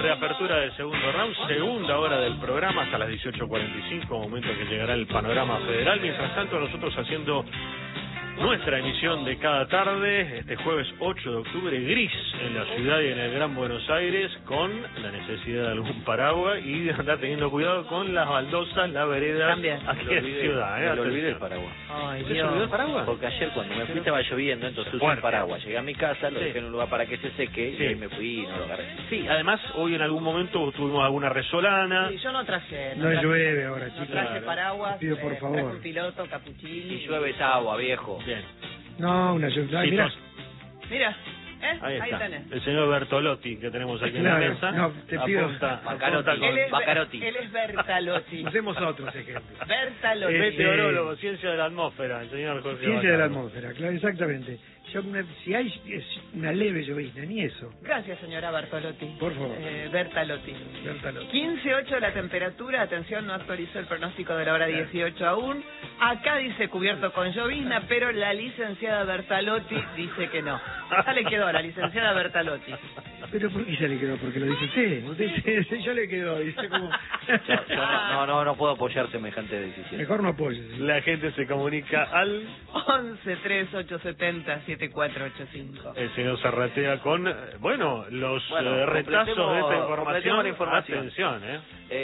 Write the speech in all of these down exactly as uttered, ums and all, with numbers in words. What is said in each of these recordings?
de apertura del segundo round, segunda hora del programa hasta las dieciocho cuarenta y cinco, momento que llegará el panorama federal. Mientras tanto, nosotros haciendo nuestra emisión de cada tarde, este jueves ocho de octubre, gris en la ciudad y en el Gran Buenos Aires, con la necesidad de algún paraguas y de andar teniendo cuidado con las baldosas, las veredas, También. aquí en la ciudad. ¿eh? Me lo olvidé el paraguas. Ay, ¿Se Dios. olvidó el paraguas? Porque ayer cuando me fui estaba lloviendo, entonces usé Fuerte. el paraguas. Llegué a mi casa, lo Sí. dejé en un lugar para que se seque Sí. y ahí me fui y no lo agarré. Sí, además, hoy en algún momento tuvimos alguna resolana. Sí, yo no traje. No traje- llueve ahora, No chicos. traje Claro. paraguas. Te pido por eh, favor. traje un piloto, capuchini. Si llueve es agua, viejo. Bien. No, una lluvia. Sí, Mira, tos. Mira, ¿eh? Ahí está, tenés. el señor Bertolotti que tenemos aquí Claro, en la mesa. no, te pido- apunta, Bacarotti. apunta con Él es, Bacarotti. él es Bertalotti. usemos otros ejemplos. Bertalotti. Eh, meteorólogo, ciencia de la atmósfera, el señor Jorge Ciencia de la Bacaro. atmósfera, claro, exactamente. Yo, una- si hay es una leve llovizna, ni eso. Gracias, señora Bertolotti. Por favor. Eh, Bertalotti. Bertalotti. quince ocho la temperatura, atención, no actualizó el pronóstico de la hora dieciocho aún. Acá dice cubierto con llovizna, pero la licenciada Bertalotti dice que no. Ya le quedó a la licenciada Bertalotti. Pero ¿por qué ya le quedó? Porque lo dice usted. Usted dice, yo le quedó, dice como... Yo, yo no, no, no, no puedo apoyar semejante decisión. Mejor no apoyes. La gente se comunica al... once tres ocho setenta siete cuatro ocho cinco. El señor Zarratea con, eh, bueno, los Bueno, eh, retazos de esta completemos- información. completemos la información. Atención, ¿eh?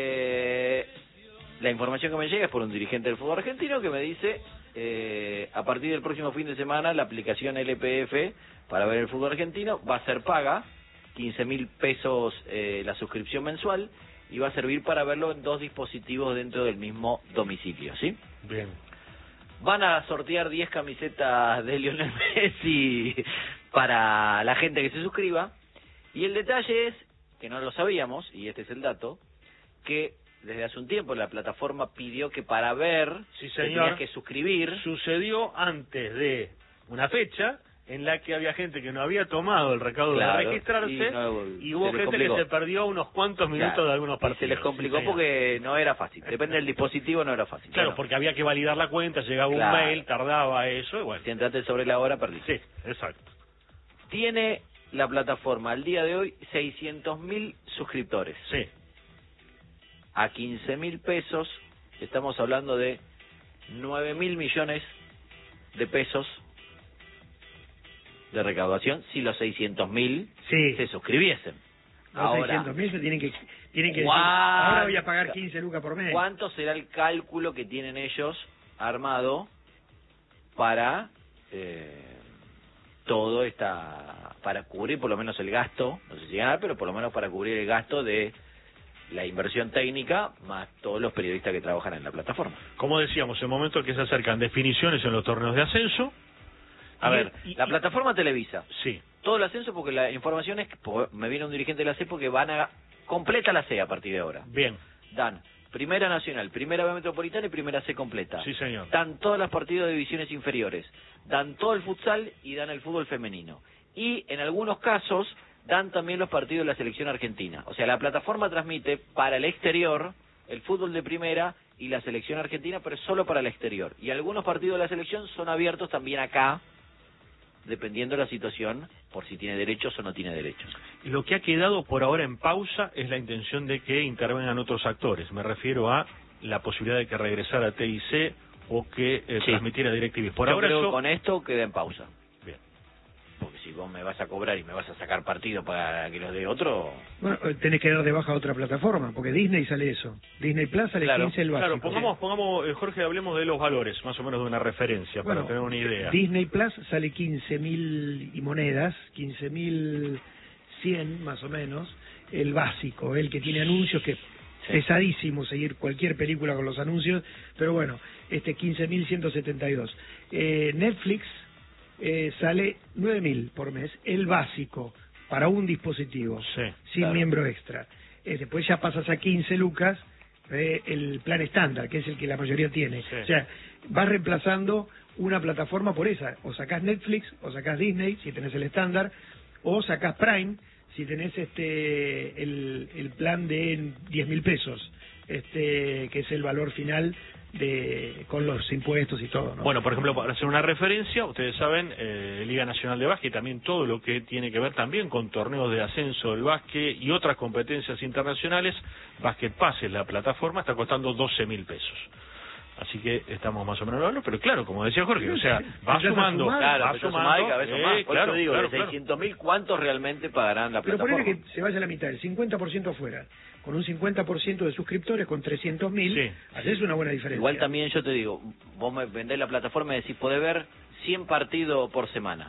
Eh, la información que me llega es por un dirigente del fútbol argentino que me dice, eh, a partir del próximo fin de semana, la aplicación L P F para ver el fútbol argentino va a ser paga, quince mil pesos eh, la suscripción mensual, y va a servir para verlo en dos dispositivos dentro del mismo domicilio, ¿sí? Bien. Van a sortear diez camisetas de Lionel Messi para la gente que se suscriba. Y el detalle es, que no lo sabíamos, y este es el dato, que desde hace un tiempo la plataforma pidió que para ver, Sí, te señor. tenías que suscribir. Sucedió antes de una fecha en la que había gente que no había tomado el recaudo Claro, de registrarse y no- y hubo se les gente que complicó. se perdió unos cuantos minutos Claro, de algunos y partidos. se les complicó Sí, señor. porque no era fácil. Depende del dispositivo, no era fácil. Claro, Bueno, porque había que validar la cuenta, llegaba un Claro. mail, tardaba eso, y bueno. si entraste sobre la hora, perdiste. Sí, exacto. Tiene la plataforma al día de hoy seiscientos mil suscriptores. Sí. A quince mil pesos, estamos hablando de nueve mil millones de pesos de recaudación si los seiscientos mil Sí, se suscribiesen. los Ahora, seiscientos mil se tienen que, tienen que decir, ¿cuánto- ahora voy a pagar quince lucas por mes. ¿cuánto será el cálculo que tienen ellos armado para eh, todo esta, para cubrir por lo menos el gasto, no sé si ganar, pero por lo menos para cubrir el gasto de la inversión técnica más todos los periodistas que trabajan en la plataforma? Como decíamos, en el momento en que se acercan definiciones en los torneos de ascenso. A y- ver, y- la y- plataforma Televisa, Sí. todo el ascenso, porque la información es que po- me viene un dirigente de la C porque van a completa la C a partir de ahora. Bien. Dan Primera Nacional, Primera B Metropolitana y Primera C completa. Sí, señor. Dan todos los partidos de divisiones inferiores, dan todo el futsal y dan el fútbol femenino. Y en algunos casos dan también los partidos de la selección argentina. O sea, la plataforma transmite para el exterior el fútbol de primera y la selección argentina, pero solo para el exterior. Y algunos partidos de la selección son abiertos también acá, dependiendo de la situación, por si tiene derechos o no tiene derechos. Lo que ha quedado por ahora en pausa es la intención de que intervengan otros actores. Me refiero a la posibilidad de que regresara T I C o que eh, Sí. transmitiera DirecTV. Por Yo ahora creo eso... que con esto queda en pausa. Bien. Porque si vos me vas a cobrar y me vas a sacar partido para que los dé otro... Bueno, eh, tenés que dar de baja otra plataforma, porque Disney sale eso. Disney Plus sale Claro, quince el básico. Claro, pongamos, pongamos, eh, Jorge, hablemos de los valores, más o menos de una referencia, Bueno, para tener una idea. Disney Plus sale quince mil y monedas, quince mil cien más o menos, el básico, el que tiene anuncios, que es pesadísimo seguir cualquier película con los anuncios, pero bueno, este quince mil ciento setenta y dos. Eh, Netflix eh, sale nueve mil por mes, el básico, para un dispositivo, Sí, sin claro. miembro extra. Eh, después ya pasas a quince lucas, eh, el plan estándar, que es el que la mayoría tiene. Sí. O sea, vas reemplazando una plataforma por esa. O sacás Netflix, o sacás Disney, si tenés el estándar, o sacás Prime, si tenés este el, el plan de diez mil pesos, este que es el valor final de con los impuestos y todo, ¿no? Bueno, por ejemplo, para hacer una referencia, ustedes saben, eh, Liga Nacional de Básquet, también todo lo que tiene que ver también con torneos de ascenso del básquet y otras competencias internacionales, Basket Pass es la plataforma, está costando doce mil pesos. Así que estamos más o menos hablando, pero claro, como decía Jorge, o sea, va sumando, claro, va sumando, cada vez son eh, más. Por claro, eso digo, claro, de seiscientos mil, ¿cuántos realmente pagarán la Pero plataforma? ponele que se vaya a la mitad, el cincuenta por ciento afuera, con un cincuenta por ciento de suscriptores, con trescientos mil, Sí. haces una buena diferencia. Igual también yo te digo, vos me vendés la plataforma y decís, podés ver cien partidos por semana.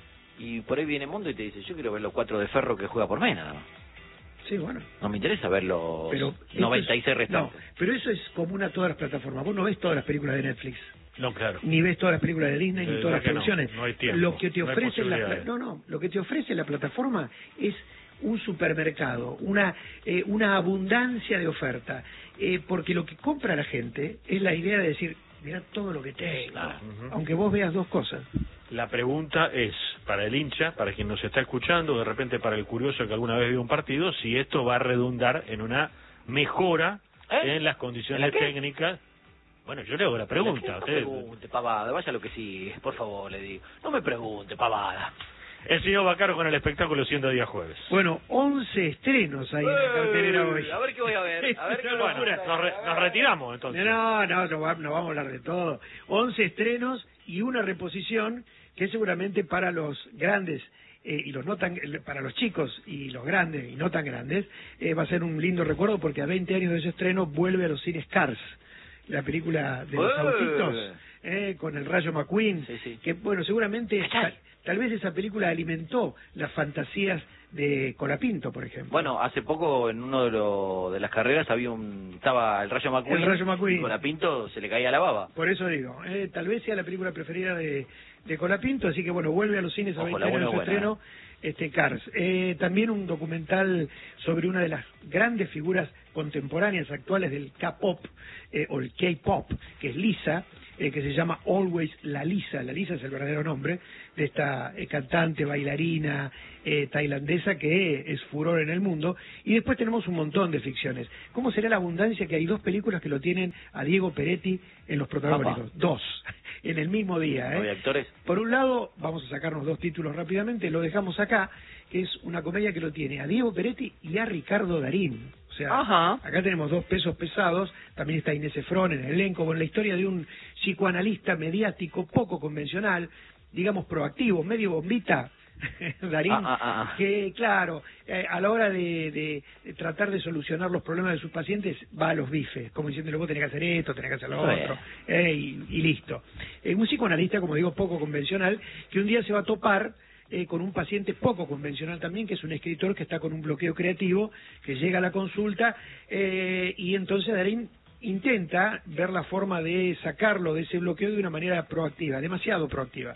Y por ahí viene Mundo y te dice, yo quiero ver los cuatro de Ferro que juega por mes nada más. Sí, bueno. No me interesa ver los Pero noventa y seis es, restantes. No, pero eso es común a todas las plataformas. Vos no ves todas las películas de Netflix, No, claro. ni ves todas las películas de Disney, Eh, ni todas las que no, producciones. no hay tiempo, Lo que te no hay ofrece la posibilidades. pla- no, no, lo que te ofrece la plataforma es un supermercado, una eh, una abundancia de oferta, eh, porque lo que compra la gente es la idea de decir, mirá todo lo que tengo, Claro. Ujú. aunque vos veas dos cosas. La pregunta es, para el hincha, para quien nos está escuchando, de repente para el curioso que alguna vez vio un partido, si esto va a redundar en una mejora ¿Eh? en las condiciones ¿En la qué? técnicas. Bueno, yo le hago la pregunta. No Usted, pregunte, pavada, vaya lo que sí, por favor, le digo. No me pregunte, pavada. el señor Bacaro con el espectáculo Siendo Día Jueves. Bueno, once estrenos ahí en la cartelera hoy. A ver qué voy a ver, a ver qué Bueno, voy a ver. nos, re- nos retiramos entonces. No, no, no, va- no vamos a hablar de todo. once estrenos y una reposición que seguramente para los grandes eh, y los no tan, para los chicos y los grandes y no tan grandes, eh, va a ser un lindo recuerdo porque a veinte años de ese estreno vuelve a los cines Cars, la película de los ¡Eh! autitos, eh, con el Rayo McQueen, Sí, sí. que bueno, seguramente tal, tal vez esa película alimentó las fantasías de Colapinto, por ejemplo. Bueno, hace poco en uno de, lo, de las carreras había un estaba el Rayo McQueen. El Rayo McQueen. Y con la Pinto se le caía la baba. Por eso digo, eh, tal vez sea la película preferida de, de Colapinto, así que bueno, vuelve a los cines a Ojo, veinte la años de buena su buena, estreno, este Cars. Eh, también un documental sobre una de las grandes figuras contemporáneas actuales del K-pop, eh, o el K-pop, que es Lisa, eh, que se llama Always La Lisa. La Lisa es el verdadero nombre de esta eh, cantante, bailarina eh, tailandesa que es furor en el mundo. Y después tenemos un montón de ficciones. ¿Cómo será la abundancia que hay dos películas que lo tienen a Diego Peretti en los protagónicos? Papá. Dos, en el mismo día. ¿No hay ¿eh? actores? Por un lado, vamos a sacarnos dos títulos rápidamente, lo dejamos acá, que es una comedia que lo tiene a Diego Peretti y a Ricardo Darín. O sea, Ajá. acá tenemos dos pesos pesados, también está Inés Efron en el elenco, con la historia de un psicoanalista mediático poco convencional, digamos proactivo, medio bombita, Darín, Ah, ah, ah, ah. que claro, eh, a la hora de, de- de tratar de solucionar los problemas de sus pacientes, va a los bifes, como diciéndole vos tenés que hacer esto, tenés que hacer lo Sí. otro, eh, y, y listo. Eh, un psicoanalista, como digo, poco convencional, que un día se va a topar eh, con un paciente poco convencional también, que es un escritor que está con un bloqueo creativo, que llega a la consulta, eh, y entonces Darín intenta ver la forma de sacarlo de ese bloqueo de una manera proactiva, demasiado proactiva.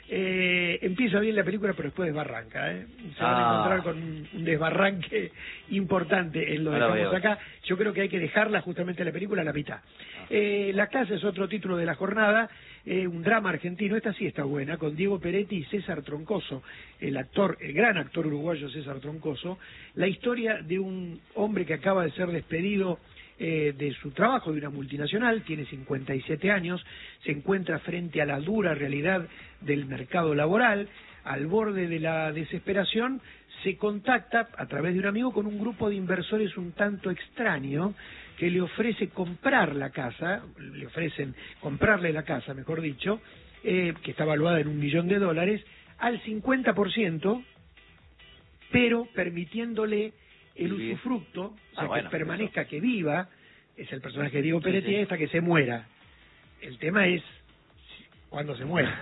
Eh, empieza bien la película, pero después desbarranca. ¿eh? Se van a Ah. encontrar con un, un desbarranque importante en lo No la dejamos veo. acá. Yo creo que hay que dejarla justamente la película a la mitad. Eh, La Casa es otro título de la jornada, eh, un drama argentino. Esta sí está buena, con Diego Peretti y César Troncoso, el actor, el gran actor uruguayo César Troncoso. La historia de un hombre que acaba de ser despedido eh, de su trabajo de una multinacional, tiene cincuenta y siete años, se encuentra frente a la dura realidad del mercado laboral, al borde de la desesperación, se contacta a través de un amigo con un grupo de inversores un tanto extraño que le ofrece comprar la casa, le ofrecen comprarle la casa, mejor dicho, eh, que está valuada en un millón de dólares, al cincuenta por ciento, pero permitiéndole el Vivir. usufructo, o sea, Ah, bueno, que permanezca, que viva, es el personaje de Diego Peretti, sí. hasta que se muera. El tema es cuando se muera.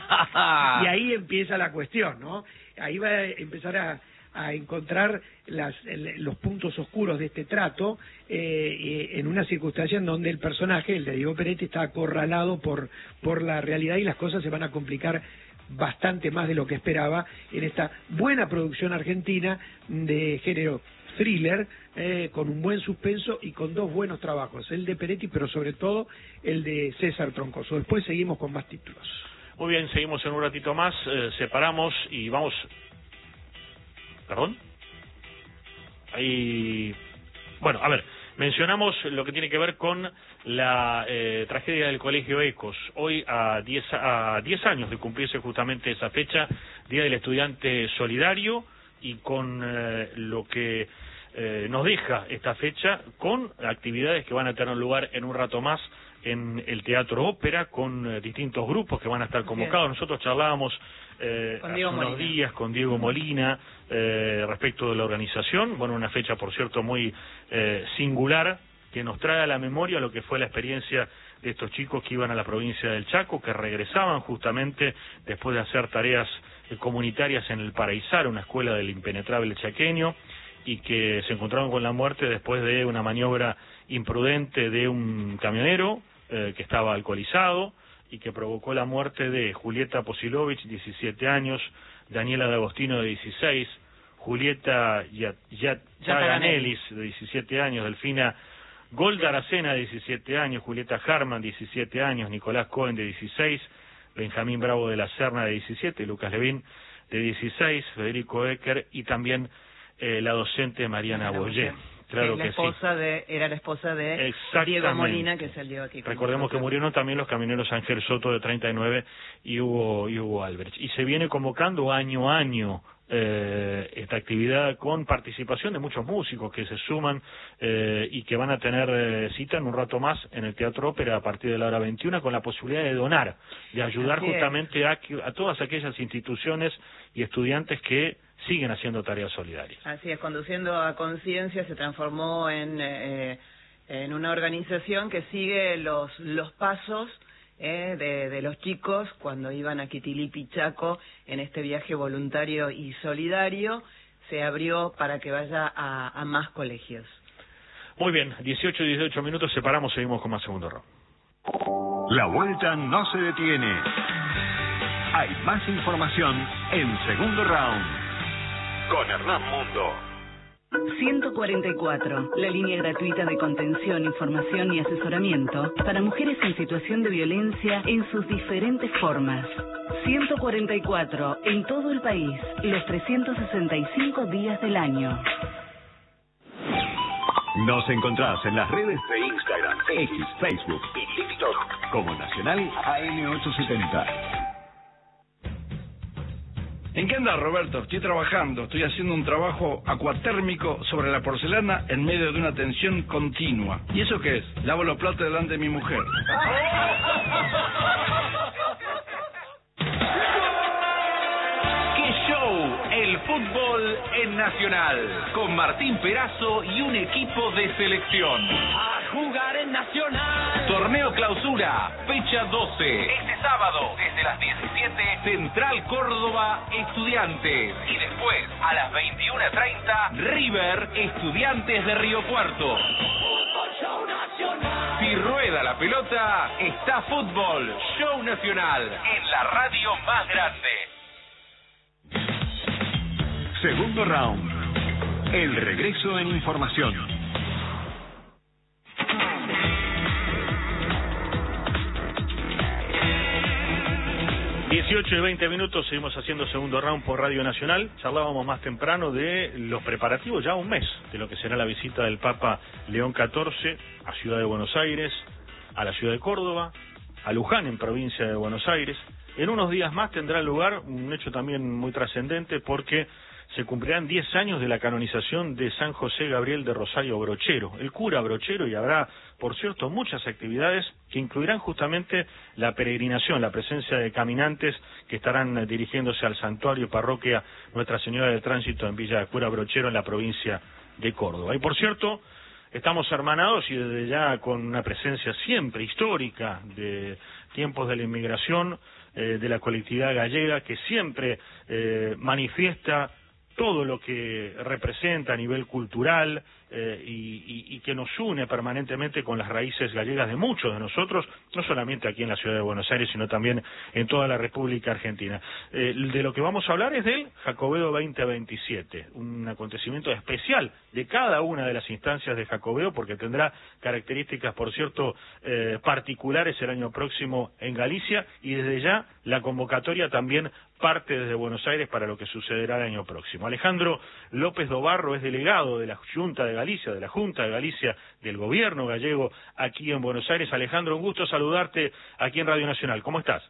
Y ahí empieza la cuestión, ¿no? Ahí va a empezar a, a encontrar las, el- los puntos oscuros de este trato eh, eh, en una circunstancia en donde el personaje, el de Diego Peretti, está acorralado por, por la realidad y las cosas se van a complicar bastante más de lo que esperaba en esta buena producción argentina de género thriller, eh, con un buen suspenso y con dos buenos trabajos, el de Peretti, pero sobre todo el de César Troncoso. Después seguimos con más títulos. Muy bien, seguimos en un ratito más, eh, separamos y vamos... ¿Perdón? Ahí... Bueno, a ver, Mencionamos lo que tiene que ver con la eh, tragedia del Colegio Ecos. Hoy, a diez, a diez años de cumplirse justamente esa fecha, Día del Estudiante Solidario, y con eh, lo que eh, nos deja esta fecha, con actividades que van a tener lugar en un rato más en el Teatro Ópera, con eh, distintos grupos que van a estar convocados. Nosotros charlábamos eh, hace unos Molina. días con Diego Molina eh, respecto de la organización. Bueno, una fecha, por cierto, muy eh, singular, que nos trae a la memoria lo que fue la experiencia de estos chicos que iban a la provincia del Chaco, que regresaban justamente después de hacer tareas eh, comunitarias en el Paraizar, una escuela del impenetrable chaqueño, y que se encontraron con la muerte después de una maniobra imprudente de un camionero eh, que estaba alcoholizado y que provocó la muerte de Julieta Posilovich, diecisiete años, Daniela D'Agostino, de dieciséis, Julieta Yaganelis, de diecisiete años, Delfina Golda Aracena, de diecisiete años, Julieta Harman, diecisiete años, Nicolás Cohen, de dieciséis, Benjamín Bravo de la Serna, de diecisiete, Lucas Levín, de dieciséis, Federico Ecker, y también eh, la docente Mariana Boyé. Claro la que esposa sí. De, era la esposa de Diego Molina, que salió aquí. Recordemos nosotros. Que murieron también los camioneros Ángel Soto, de treinta y nueve, y Hugo, y Hugo Albrecht. Y se viene convocando año a año eh, esta actividad, con participación de muchos músicos que se suman eh, y que van a tener eh, cita en un rato más en el Teatro Ópera a partir de la hora veintiuna, con la posibilidad de donar, de ayudar Así justamente a, a todas aquellas instituciones y estudiantes que siguen haciendo tareas solidarias. Así es, Conduciendo a Conciencia se transformó en, eh, en una organización que sigue los, los pasos eh, de, de los chicos cuando iban a Quitilipi, Chaco, en este viaje voluntario y solidario. Se abrió para que vaya a, a más colegios. Muy bien, dieciocho y dieciocho minutos, separamos, seguimos con más segundo round. La vuelta no se detiene. Hay más información en segundo round. Con Hernán Mundo. ciento cuarenta y cuatro, la línea gratuita de contención, información y asesoramiento para mujeres en situación de violencia en sus diferentes formas. ciento cuarenta y cuatro, en todo el país, los trescientos sesenta y cinco días del año. Nos encontrás en las redes de Instagram, X, Facebook y TikTok como Nacional A M ochocientos setenta. ¿En qué andas, Roberto? Estoy trabajando, estoy haciendo un trabajo acuatérmico sobre la porcelana en medio de una tensión continua. ¿Y eso qué es? Lavo los platos delante de mi mujer. ¡Qué show! El fútbol en Nacional, con Martín Perazo y un equipo de selección. A jugar en Nacional. Torneo Clausura, fecha doce. Este sábado, desde las diecisiete, Central Córdoba, Estudiantes. Y después, a las veintiuna treinta, River, Estudiantes de Río Cuarto. Fútbol Show Nacional. Si rueda la pelota, está Fútbol Show Nacional, en la radio más grande. Segundo round. El regreso en información. dieciocho y veinte minutos, seguimos haciendo segundo round por Radio Nacional. Charlábamos más temprano de los preparativos, ya un mes, de lo que será la visita del Papa León catorce a Ciudad de Buenos Aires, a la ciudad de Córdoba, a Luján, en provincia de Buenos Aires. En unos días más tendrá lugar un hecho también muy trascendente, porque se cumplirán diez años de la canonización de San José Gabriel de Rosario Brochero, el cura Brochero, y habrá, por cierto, muchas actividades que incluirán justamente la peregrinación, la presencia de caminantes que estarán dirigiéndose al santuario y parroquia Nuestra Señora del Tránsito en Villa Cura Brochero, en la provincia de Córdoba. Y por cierto, estamos hermanados y desde ya con una presencia siempre histórica de tiempos de la inmigración, eh, de la colectividad gallega, que siempre eh, manifiesta todo lo que representa a nivel cultural eh, y, y, y que nos une permanentemente con las raíces gallegas de muchos de nosotros, no solamente aquí en la ciudad de Buenos Aires, sino también en toda la República Argentina. Eh, de lo que vamos a hablar es del Jacobeo veinte veintisiete, un acontecimiento especial de cada una de las instancias de Jacobeo, porque tendrá características, por cierto, eh, particulares el año próximo en Galicia, y desde ya la convocatoria también parte desde Buenos Aires para lo que sucederá el año próximo. Alejandro López Dobarro es delegado de la Junta de Galicia, de la Junta de Galicia del Gobierno gallego aquí en Buenos Aires. Alejandro, un gusto saludarte aquí en Radio Nacional. ¿Cómo estás?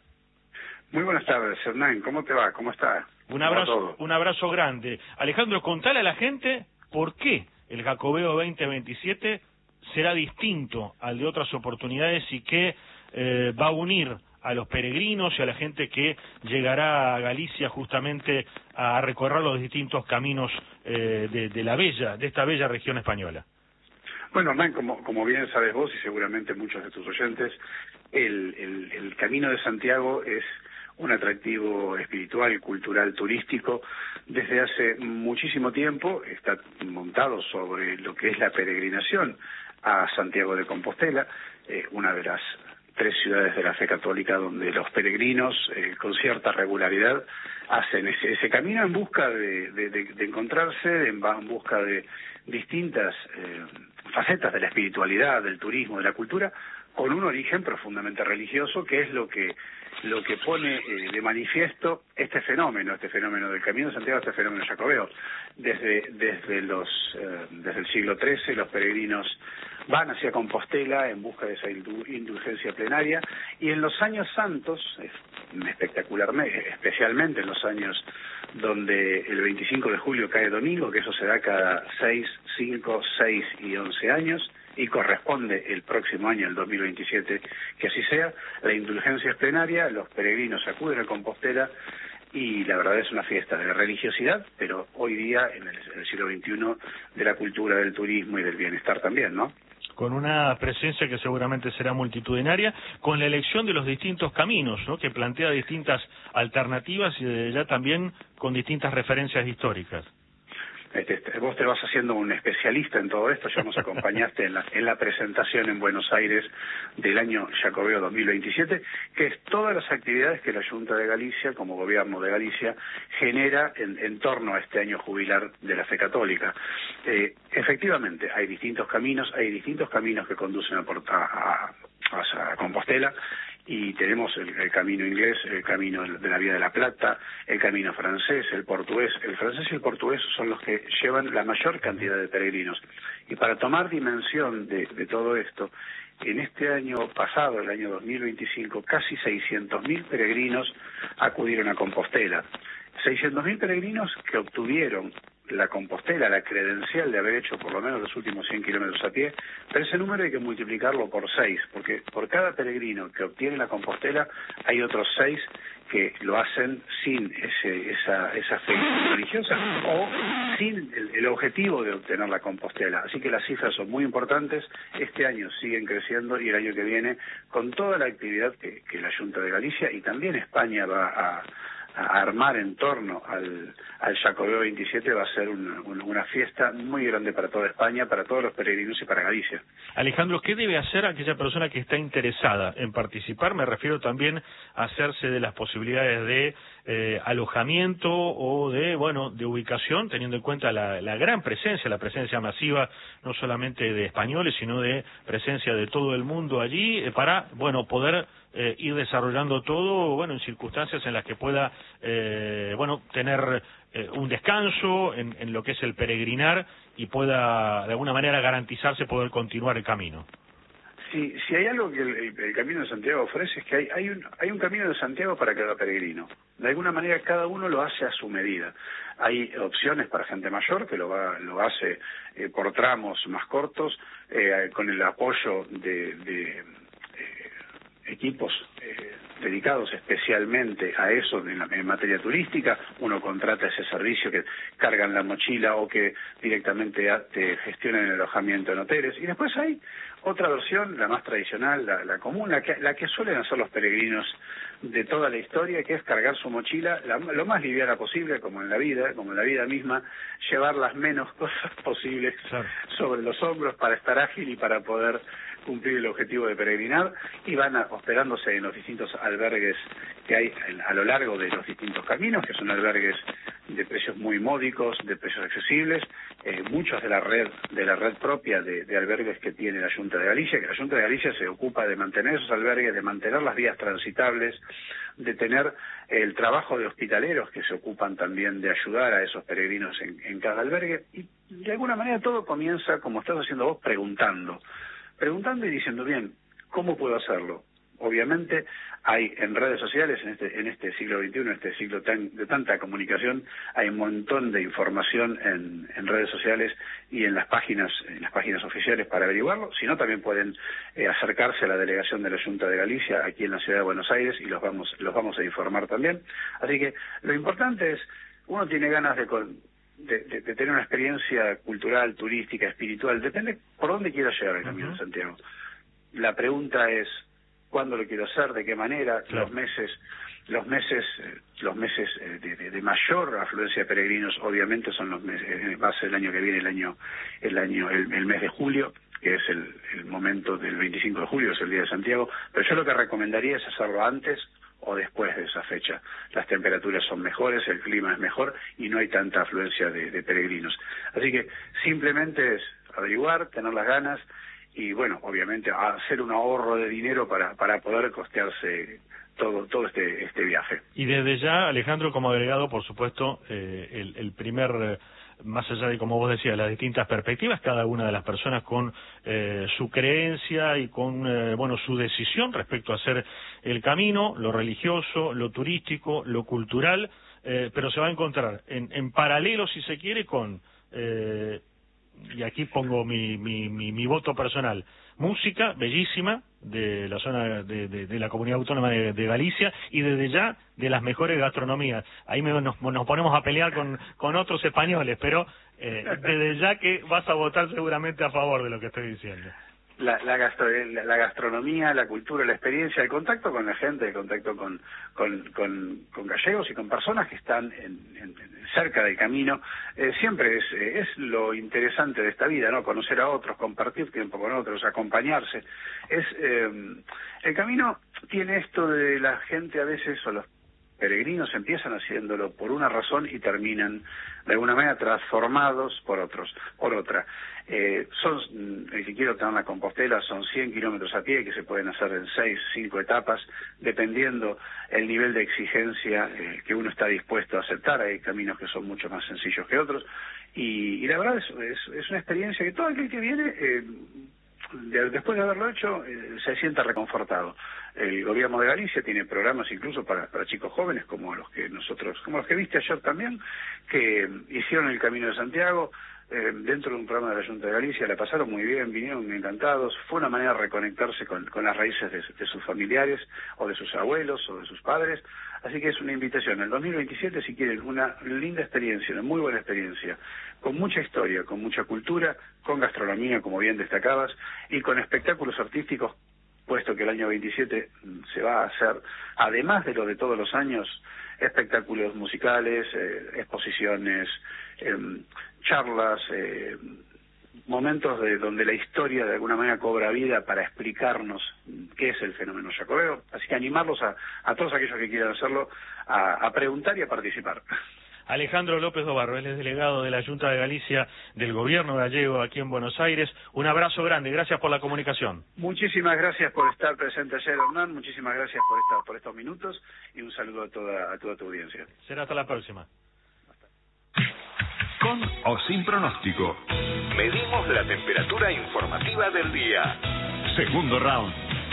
Muy buenas tardes, Hernán. ¿Cómo te va? ¿Cómo estás? Un abrazo, un abrazo grande. Alejandro, contale a la gente por qué el Jacobeo veinte veintisiete será distinto al de otras oportunidades y que eh, va a unir a los peregrinos y a la gente que llegará a Galicia justamente a recorrer los distintos caminos eh, de, de la bella, de esta bella región española. Bueno, Hernán, como, como bien sabes vos y seguramente muchos de tus oyentes, el, el, el Camino de Santiago es un atractivo espiritual, cultural, turístico. Desde hace muchísimo tiempo está montado sobre lo que es la peregrinación a Santiago de Compostela, eh, una de las tres ciudades de la fe católica donde los peregrinos eh, con cierta regularidad hacen ese, ese camino en busca de, de, de, de encontrarse, en, en busca de distintas eh, facetas de la espiritualidad, del turismo, de la cultura, con un origen profundamente religioso, que es lo que lo que pone eh, de manifiesto este fenómeno, este fenómeno del Camino de Santiago, este fenómeno jacobeo. Desde desde los eh, desde el siglo trece los peregrinos van hacia Compostela en busca de esa indulgencia plenaria, y en los años santos, espectacularmente, especialmente en los años donde el veinticinco de julio cae domingo, que eso se da cada seis, cinco, seis y once años, y corresponde el próximo año, el dos mil veintisiete, que así sea, la indulgencia es plenaria, los peregrinos acuden a Compostela, y la verdad es una fiesta de religiosidad, pero hoy día, en el, en el siglo veintiuno, de la cultura, del turismo y del bienestar también, ¿no? Con una presencia que seguramente será multitudinaria, con la elección de los distintos caminos, ¿no?, que plantea distintas alternativas y de ya también con distintas referencias históricas. Este, vos te vas haciendo un especialista en todo esto, ya nos acompañaste en la, en la presentación en Buenos Aires del año Jacobeo dos mil veintisiete, que es todas las actividades que la Junta de Galicia, como gobierno de Galicia, genera en, en torno a este año jubilar de la fe católica. Eh, efectivamente, hay distintos caminos, hay distintos caminos que conducen a, a, a, a Compostela, y tenemos el, el camino inglés, el camino de la Vía de la Plata, el camino francés, el portugués. El francés y el portugués son los que llevan la mayor cantidad de peregrinos. Y para tomar dimensión de, de todo esto, en este año pasado, el año dos mil veinticinco, casi seiscientos mil peregrinos acudieron a Compostela. seiscientos mil peregrinos que obtuvieron la Compostela, la credencial de haber hecho por lo menos los últimos cien kilómetros a pie, pero ese número hay que multiplicarlo por seis, porque por cada peregrino que obtiene la Compostela hay otros seis que lo hacen sin ese, esa, esa fe religiosa o sin el, el objetivo de obtener la Compostela. Así que las cifras son muy importantes, este año siguen creciendo y el año que viene, con toda la actividad que, que la Junta de Galicia y también España va a a armar en torno al, al Jacobeo veintisiete, va a ser una, una fiesta muy grande para toda España, para todos los peregrinos y para Galicia. Alejandro, ¿qué debe hacer aquella persona que está interesada en participar? Me refiero también a hacerse de las posibilidades de eh, alojamiento o de, bueno, de ubicación, teniendo en cuenta la, la gran presencia, la presencia masiva, no solamente de españoles, sino de presencia de todo el mundo allí, eh, para, bueno, poder Eh, ir desarrollando todo, bueno, en circunstancias en las que pueda, eh, bueno, tener eh, un descanso en, en lo que es el peregrinar y pueda, de alguna manera, garantizarse poder continuar el camino. Si, si hay algo que el, el, el Camino de Santiago ofrece es que hay, hay, un, hay un Camino de Santiago para cada peregrino. De alguna manera cada uno lo hace a su medida. Hay opciones para gente mayor que lo, va, lo hace eh, por tramos más cortos, eh, con el apoyo de... de equipos eh, dedicados especialmente a eso en, la, en materia turística. Uno contrata ese servicio que cargan la mochila o que directamente te gestionan el alojamiento en hoteles. Y después hay otra versión, la más tradicional, la, la común, la que, la que suelen hacer los peregrinos de toda la historia, que es cargar su mochila la, lo más liviana posible, como en la vida, como en la vida misma, llevar las menos cosas posibles claro. sobre los hombros para estar ágil y para poder cumplir el objetivo de peregrinar, y van a, hospedándose en los distintos albergues que hay a lo largo de los distintos caminos, que son albergues de precios muy módicos, de precios accesibles, eh, muchos de la red de la red propia de, de albergues que tiene la Junta de Galicia, que la Junta de Galicia se ocupa de mantener esos albergues, de mantener las vías transitables, de tener el trabajo de hospitaleros que se ocupan también de ayudar a esos peregrinos en, en cada albergue, y de alguna manera todo comienza, como estás haciendo vos, preguntando, preguntando y diciendo, bien, ¿cómo puedo hacerlo? Obviamente hay en redes sociales, en este en este siglo veintiuno, en este siglo tan, de tanta comunicación, hay un montón de información en, en redes sociales y en las páginas en las páginas oficiales para averiguarlo. Si no, también pueden eh, acercarse a la delegación de la Junta de Galicia aquí en la ciudad de Buenos Aires y los vamos los vamos a informar también. Así que lo importante es, uno tiene ganas de, de, de, de tener una experiencia cultural, turística, espiritual, depende por dónde quiera llegar el Camino de Santiago. La pregunta es, ¿cuándo lo quiero hacer? ¿De qué manera? Claro. Los meses, los meses, los meses de, de, de mayor afluencia de peregrinos, obviamente, son los meses, va a ser el año que viene, el año, el año, el, el mes de julio, que es el, el momento del veinticinco de julio, es el día de Santiago. Pero yo lo que recomendaría es hacerlo antes o después de esa fecha. Las temperaturas son mejores, el clima es mejor y no hay tanta afluencia de, de peregrinos. Así que simplemente es averiguar, tener las ganas. Y bueno, obviamente hacer un ahorro de dinero para para poder costearse todo todo este este viaje. Y desde ya, Alejandro, como agregado, por supuesto, eh, el, el primer, eh, más allá de, como vos decías, las distintas perspectivas, cada una de las personas con eh, su creencia y con eh, bueno su decisión respecto a hacer el camino, lo religioso, lo turístico, lo cultural, eh, pero se va a encontrar en, en paralelo, si se quiere, con... Eh, y aquí pongo mi, mi, mi, mi voto personal, música bellísima de la zona de, de, de la comunidad autónoma de, de Galicia, y desde ya de las mejores gastronomías. Ahí me, nos, nos ponemos a pelear con, con otros españoles, pero eh, desde ya que vas a votar seguramente a favor de lo que estoy diciendo. La, la, gastro, la, la gastronomía, la cultura, la experiencia, el contacto con la gente, el contacto con, con, con, con gallegos y con personas que están en, en, cerca del camino, eh, siempre es, eh, es lo interesante de esta vida, ¿no? Conocer a otros, compartir tiempo con otros, acompañarse. Es eh, el camino tiene esto de la gente a veces, o los peregrinos empiezan haciéndolo por una razón y terminan de alguna manera transformados por otros, por otra. Eh, son, si quiero tener la Compostela, son cien kilómetros a pie que se pueden hacer en seis, cinco etapas, dependiendo el nivel de exigencia eh, que uno está dispuesto a aceptar. Hay caminos que son mucho más sencillos que otros, y, y la verdad es, es, es una experiencia que todo aquel que viene, eh, de, después de haberlo hecho, eh, se sienta reconfortado. El gobierno de Galicia tiene programas incluso para, para chicos jóvenes, como los que nosotros, como los que viste ayer también, que hicieron el Camino de Santiago eh, dentro de un programa de la Junta de Galicia, la pasaron muy bien, vinieron encantados. Fue una manera de reconectarse con, con las raíces de, de sus familiares, o de sus abuelos, o de sus padres. Así que es una invitación. El dos mil veintisiete, si quieren, una linda experiencia, una muy buena experiencia, con mucha historia, con mucha cultura, con gastronomía, como bien destacabas, y con espectáculos artísticos, puesto que el año veintisiete se va a hacer, además de lo de todos los años, espectáculos musicales, eh, exposiciones, eh, charlas, eh, momentos de donde la historia de alguna manera cobra vida para explicarnos qué es el fenómeno jacobeo. Así que animarlos a, a todos aquellos que quieran hacerlo a, a preguntar y a participar. Alejandro López Dobarro, él es delegado de la Junta de Galicia del Gobierno gallego aquí en Buenos Aires. Un abrazo grande, gracias por la comunicación. Muchísimas gracias por estar presente ayer, Hernán. Muchísimas gracias por esta, por estos minutos, y un saludo a toda, a toda tu audiencia. Será hasta la próxima. Con o sin pronóstico, medimos la temperatura informativa del día. Segundo round.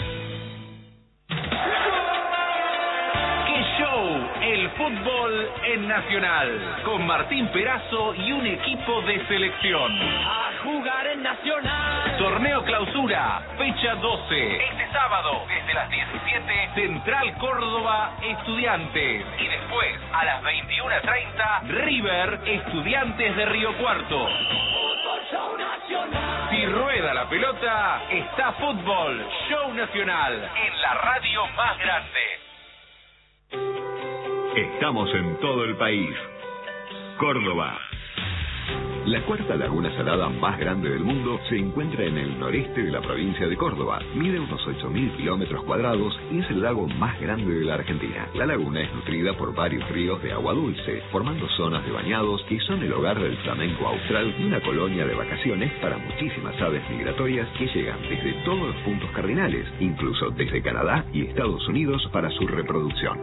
Show, el fútbol en Nacional, con Martín Perazo y un equipo de selección. A jugar en Nacional. Torneo Clausura, fecha doce. Este sábado, desde las diecisiete, Central Córdoba, Estudiantes. Y después, a las veintiuna treinta, River, Estudiantes de Río Cuarto. Fútbol Show Nacional. Si rueda la pelota, está Fútbol Show Nacional, en la radio más grande. Estamos en todo el país. Córdoba. La cuarta laguna salada más grande del mundo se encuentra en el noreste de la provincia de Córdoba. Mide unos ocho mil kilómetros cuadrados y es el lago más grande de la Argentina. La laguna es nutrida por varios ríos de agua dulce, formando zonas de bañados que son el hogar del flamenco austral y una colonia de vacaciones para muchísimas aves migratorias que llegan desde todos los puntos cardinales, incluso desde Canadá y Estados Unidos para su reproducción.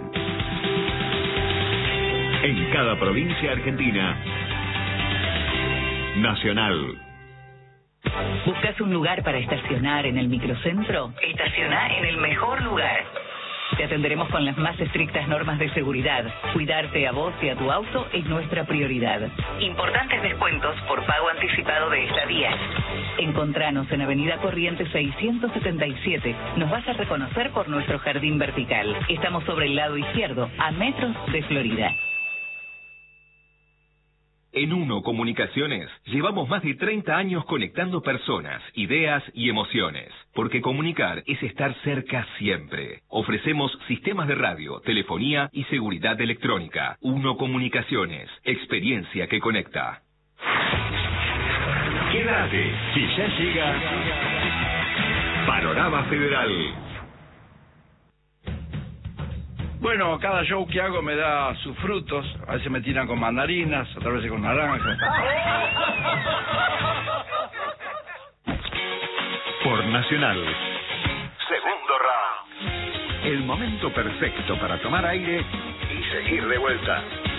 En cada provincia argentina, Nacional. ¿Buscas un lugar para estacionar en el microcentro? Estaciona en el mejor lugar. Te atenderemos con las más estrictas normas de seguridad. Cuidarte a vos y a tu auto es nuestra prioridad. Importantes descuentos por pago anticipado de estadía. Encontranos en Avenida Corrientes seiscientos setenta y siete. Nos vas a reconocer por nuestro jardín vertical. Estamos sobre el lado izquierdo, a metros de Florida. En Uno Comunicaciones llevamos más de treinta años conectando personas, ideas y emociones. Porque comunicar es estar cerca siempre. Ofrecemos sistemas de radio, telefonía y seguridad electrónica. Uno Comunicaciones, experiencia que conecta. Quédate, que ya llega Panorama Federal. Bueno, cada show que hago me da sus frutos. A veces me tiran con mandarinas, otras veces con naranjas. Por Nacional. Segundo round. El momento perfecto para tomar aire y seguir de vuelta.